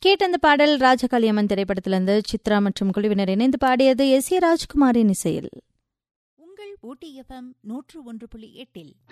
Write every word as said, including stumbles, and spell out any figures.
கேட்ட அந்த பாடல் ராஜகாளியம்மன் திரைப்படத்திலிருந்து சித்ரா மற்றும் குழுவினர் இணைந்து பாடியது எஸ் ஏ ராஜ்குமாரின் இசையில். உங்கள் ஊட்டி எஃப்எம் நூற்று ஒன்று புள்ளி எட்டில்